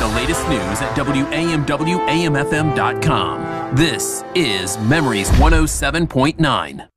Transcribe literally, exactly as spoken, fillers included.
the latest news at W A M W A M F M dot com. This is Memories one oh seven point nine.